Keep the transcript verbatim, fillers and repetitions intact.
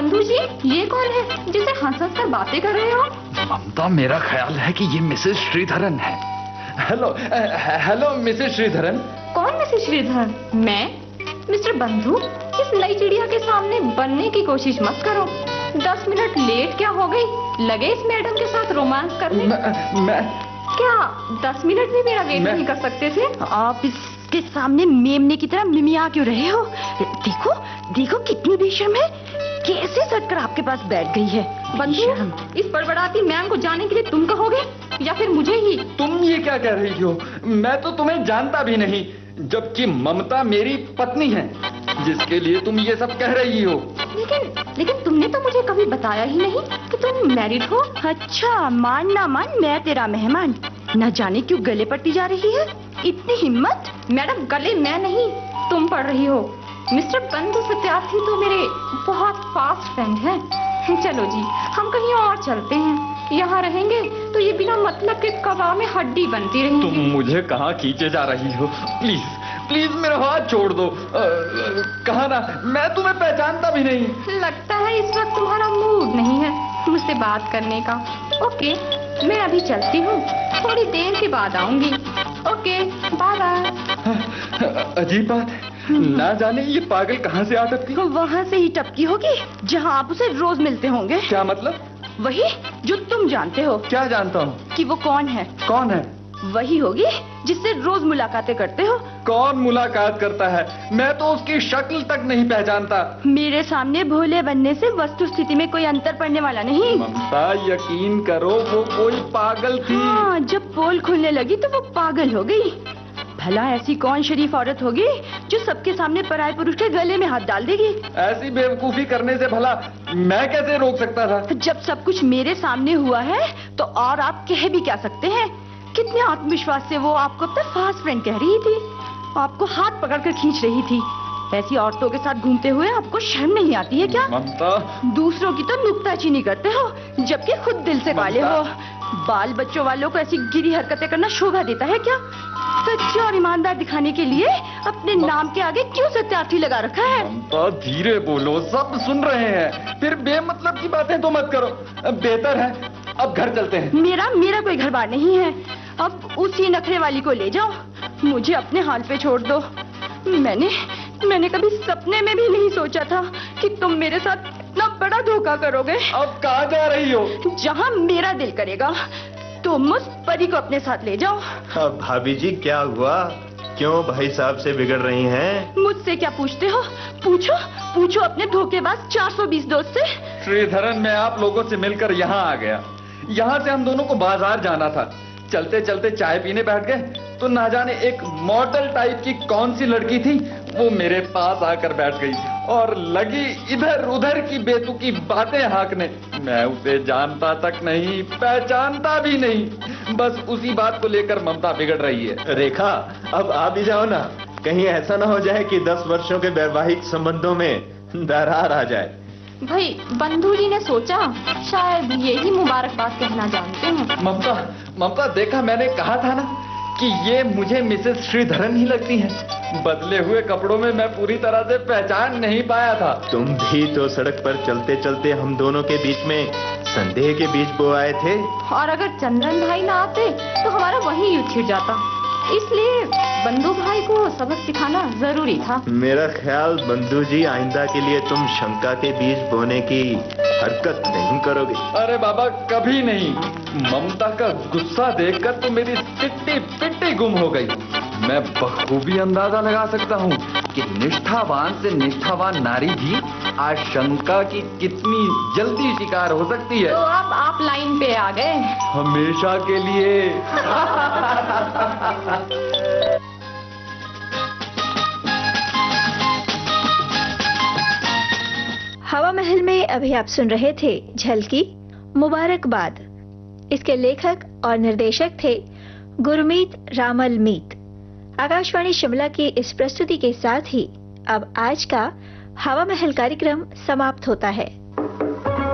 बंधु जी, ये कौन है जिसे हंस हंस कर बातें कर रहे हो? ममता, मेरा ख्याल है कि ये मिसेस श्रीधरन है। Hello hello Mrs Sreedharan. कौन मिसेस श्रीधरन? मैं? मिस्टर बंधु, इस नई चिड़िया के सामने बनने की कोशिश मत करो। दस मिनट लेट क्या हो गई? लगे इस मैडम के साथ रोमांस करने? मैं, मैं... क्या दस मिनट भी मेरा वेट नहीं कर सकते थे? आप इसके सामने मेमने की तरह मिमिया क्यों रहे हो? देखो देखो कितनी बेशर्म है, कैसे सटकर आपके पास बैठ गई है। बंधु, इस बड़बड़ाती मैम को जाने के लिए तुम कहोगे या फिर मुझे ही? तुम ये क्या कह रही हो? मैं तो तुम्हें जानता भी नहीं, जबकि ममता मेरी पत्नी है, जिसके लिए तुम ये सब कह रही हो। लेकिन लेकिन तुमने तो मुझे कभी बताया ही नहीं कि तुम मैरिड हो। अच्छा, मान ना मान मैं तेरा मेहमान, न जाने क्यों गले पड़ती जा रही है, इतनी हिम्मत। मैडम, गले मैं नहीं तुम पड़ रही हो। मिस्टर बंधु सत्यार्थी तो मेरे बहुत फास्ट फ्रेंड हैं। चलो जी, हम कहीं और चलते हैं। यहाँ रहेंगे तो ये बिना मतलब के कबाब में हड्डी बनती रहेगी। तुम मुझे कहाँ खींचे जा रही हो? प्लीज प्लीज मेरा हाथ छोड़ दो। कहा ना, मैं तुम्हें पहचानता भी नहीं। लगता है इस वक्त तुम्हारा मूड नहीं है मुझसे बात करने का। ओके, मैं अभी चलती हूँ, थोड़ी देर के बाद आऊंगी। Okay, bye bye. अजीब बात है, ना जाने ये पागल कहाँ से आ टपकी। वहाँ से ही टपकी होगी जहाँ आप उसे रोज मिलते होंगे। क्या मतलब? वही जो तुम जानते हो। क्या जानता हूँ? कि वो कौन है। कौन है? वही होगी जिससे रोज मुलाकातें करते हो। कौन मुलाकात करता है? मैं तो उसकी शक्ल तक नहीं पहचानता। मेरे सामने भोले बनने से वस्तु स्थिति में कोई अंतर पड़ने वाला नहीं। ममता, यकीन करो, वो कोई पागल थी। हाँ, जब पोल खुलने लगी तो वो पागल हो गई। भला ऐसी कौन शरीफ औरत होगी जो सबके सामने पराये पुरुष के गले में हाथ डाल देगी? ऐसी बेवकूफी करने से भला मैं कैसे रोक सकता था? जब सब कुछ मेरे सामने हुआ है तो और आप कह भी क्या सकते हैं? कितने आत्मविश्वास से वो आपको अपना फास्ट फ्रेंड कह रही थी, आपको हाथ पकड़कर खींच रही थी। ऐसी औरतों के साथ घूमते हुए आपको शर्म नहीं आती है क्या? ममता, दूसरों की तो नुक्ताचीनी करते हो, जबकि खुद दिल से काले हो। बाल बच्चों वालों को ऐसी गिरी हरकतें करना शोभा देता है क्या? सच्चे और ईमानदार दिखाने के लिए अपने नाम के आगे क्यों सत्यार्थी लगा रखा है? ममता, धीरे बोलो, सब सुन रहे हैं। फिर बेमतलब की बातें तो मत करो। बेहतर है अब घर चलते हैं। मेरा मेरा कोई घर बार नहीं है। अब उसी नखरे वाली को ले जाओ, मुझे अपने हाल पे छोड़ दो। मैंने मैंने कभी सपने में भी नहीं सोचा था कि तुम मेरे साथ इतना बड़ा धोखा करोगे। अब कहाँ जा रही हो? जहाँ मेरा दिल करेगा। तुम उस परी को अपने साथ ले जाओ। अब भाभी जी, क्या हुआ? क्यों भाई साहब से बिगड़ रही हैं? मुझसे क्या पूछते हो? पूछो पूछो अपने धोखेबाज चार सौ बीस दोस्त से। श्रीधरन, मैं आप लोगों से मिलकर यहाँ आ गया। यहाँ से हम दोनों को बाजार जाना था। चलते चलते चाय पीने बैठ गए तो ना जाने एक मॉडल टाइप की कौन सी लड़की थी, वो मेरे पास आकर बैठ गई और लगी इधर उधर की बेतुकी बातें हाँकने। मैं उसे जानता तक नहीं, पहचानता भी नहीं। बस उसी बात को लेकर ममता बिगड़ रही है। रेखा, अब आ भी जाओ ना, कहीं ऐसा ना हो जाए कि दस वर्षों के वैवाहिक संबंधों में दरार आ जाए। भाई, बंधु जी ने सोचा शायद यही मुबारकबाद कहना जानते हैं। ममता, ममता, देखा, मैंने कहा था ना कि ये मुझे मिसेस श्रीधरन ही लगती हैं। बदले हुए कपड़ों में मैं पूरी तरह से पहचान नहीं पाया था। तुम भी तो सड़क पर चलते चलते हम दोनों के बीच में संदेह के बीज बो आए थे। और अगर चंदन भाई ना आते तो हमारा वही युद्ध छिड़ जाता। इसलिए बंधु भाई को सबक सिखाना जरूरी था। मेरा ख्याल बंधु जी, आइंदा के लिए तुम शंका के बीज बोने की हरकत नहीं करोगे। अरे बाबा, कभी नहीं। ममता का गुस्सा देखकर तो मेरी पिट्टी पिट्टी गुम हो गई। मैं बखूबी अंदाजा लगा सकता हूँ कि निष्ठावान से निष्ठावान नारी भी आशंका की कितनी जल्दी शिकार हो सकती है। तो अब आप लाइन पे आ गए हमेशा के लिए। हवा महल में अभी आप सुन रहे थे झलकी मुबारकबाद। इसके लेखक और निर्देशक थे गुरमीत रामल मीत। आकाशवाणी शिमला की इस प्रस्तुति के साथ ही अब आज का हवा महल कार्यक्रम समाप्त होता है।